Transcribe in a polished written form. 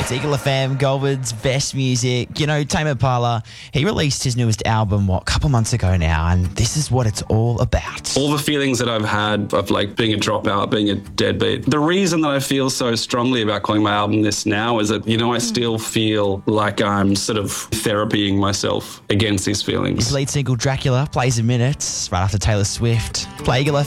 It's Eagle FM, Goldwood's best music. You know, Tame Impala, he released his newest album, a couple months ago now, and this is what it's all about. All the feelings that I've had of like being a dropout, being a deadbeat. The reason that I feel so strongly about calling my album this now is that, you know, I still feel like I'm sort of therapying myself against these feelings. His lead single, Dracula, plays in minutes right after Taylor Swift. Play Eagle FM.